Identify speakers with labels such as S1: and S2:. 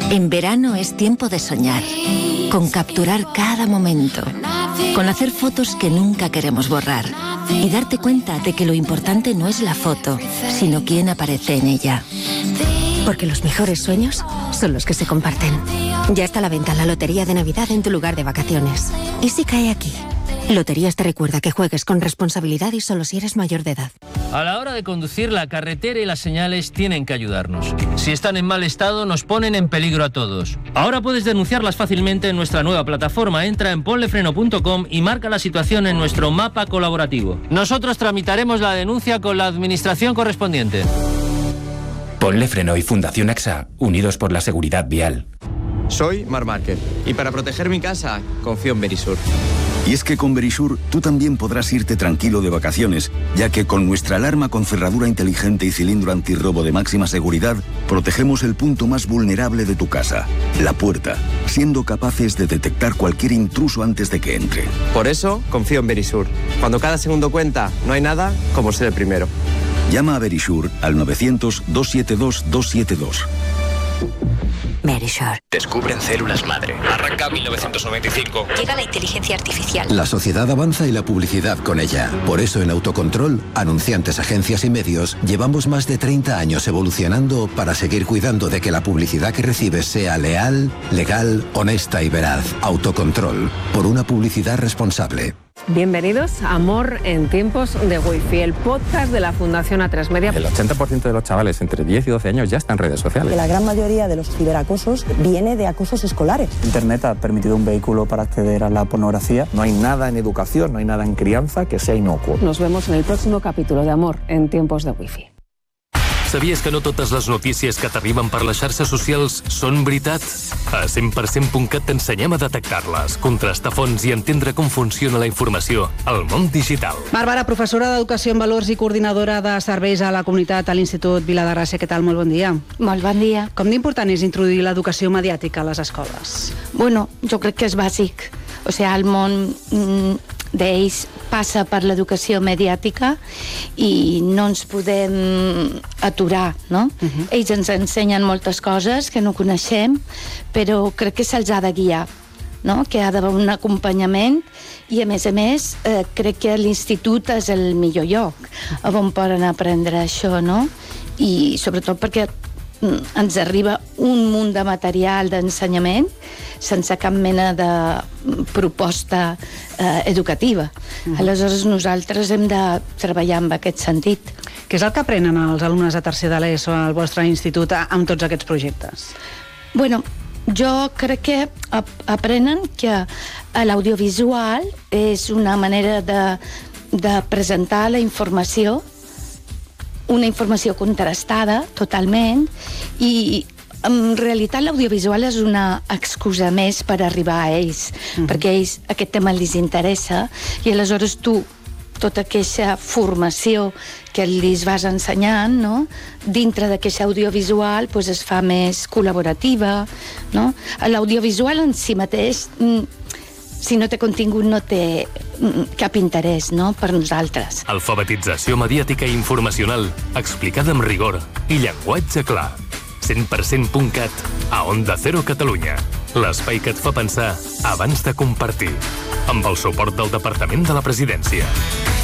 S1: En verano es tiempo de soñar, con capturar cada momento, con hacer fotos que nunca queremos borrar y darte cuenta de que lo importante no es la foto, sino quién aparece en ella.
S2: Porque los mejores sueños son los que se comparten. Ya está a la venta la Lotería de Navidad en tu lugar de vacaciones. ¿Y si cae aquí? Loterías te recuerda que juegues con responsabilidad y solo si eres mayor de edad.
S3: A la hora de conducir, la carretera y las señales tienen que ayudarnos. Si están en mal estado, nos ponen en peligro a todos. Ahora puedes denunciarlas fácilmente en nuestra nueva plataforma. Entra en ponlefreno.com y marca la situación en nuestro mapa colaborativo. Nosotros tramitaremos la denuncia con la administración correspondiente.
S4: Ponle Freno y Fundación AXA, unidos por la seguridad vial.
S5: Soy Marc Márquez y para proteger mi casa confío en Verisur.
S6: Y es que con Verisur tú también podrás irte tranquilo de vacaciones, ya que con nuestra alarma con cerradura inteligente y cilindro antirrobo de máxima seguridad, protegemos el punto más vulnerable de tu casa, la puerta, siendo capaces de detectar cualquier intruso antes de que entre.
S5: Por eso confío en Verisur. Cuando cada segundo cuenta, no hay nada como ser el primero.
S6: Llama a Verisur al 900-272-272.
S2: Verisur.
S7: Descubren células madre. Arranca 1995.
S2: Llega la inteligencia artificial.
S8: La sociedad avanza y la publicidad con ella. Por eso en Autocontrol, anunciantes, agencias y medios, llevamos más de 30 años evolucionando para seguir cuidando de que la publicidad que recibes sea leal, legal, honesta y veraz. Autocontrol. Por una publicidad responsable.
S9: Bienvenidos a Amor en tiempos de Wi-Fi, el podcast de la Fundación A3 Media.
S10: El 80% de los chavales entre 10 y 12 años ya están en redes sociales.
S11: Que la gran mayoría de los ciberacosos viene de acosos escolares.
S12: Internet ha permitido un vehículo para acceder a la pornografía.
S13: No hay nada en educación, no hay nada en crianza que sea inocuo.
S9: Nos vemos en el próximo capítulo de Amor en tiempos de Wi-Fi.
S14: Sabies que no totes les notícies que t'arriben per les xarxes socials són veritat? A 100%.cat t'ensenyem a detectar-les, contrastar fonts i entendre com funciona la informació al món digital.
S15: Bàrbara, professora d'Educació en Valors i coordinadora de serveis a la comunitat a l'Institut Vila de Gràcia. Què tal? Molt bon dia.
S16: Molt bon dia.
S15: Com d'important és introduir l'educació mediàtica a les escoles?
S16: Bueno, jo crec que és bàsic. O sigui, el món d'ells passa per l'educació mediàtica i no ens podem aturar, no? Ells ens ensenyen moltes coses que no coneixem, però crec que se'ls ha de guiar, no? Que ha d'haver un acompanyament i, a més, crec que l'institut és el millor lloc on poden aprendre això, no? I sobretot perquè ens arriba un munt de material d'ensenyament sense cap mena de proposta educativa. Aleshores nosaltres hem de treballar en aquest sentit.
S15: Què és el que aprenen els alumnes de tercer de l'ESO al vostre institut amb tots aquests projectes?
S16: Bueno, jo crec que aprenen que l'audiovisual és una manera de presentar la informació, una informació contrastada totalment, i en realitat l'audiovisual és una excusa més per arribar a ells, perquè a ells aquest tema els interessa i aleshores tu tota aquesta formació que els vas ensenyant, no? Dintre d'aquesta audiovisual pues, es fa més col·laborativa, no? L'audiovisual en si mateix, si no té contingut, no té cap interès, no?, per nosaltres.
S14: Alfabetització mediàtica i informacional, explicada amb rigor i llenguatge clar. 100%.cat a Onda Cero Catalunya. L'espai que et fa pensar abans de compartir. Amb el suport del Departament de la Presidència.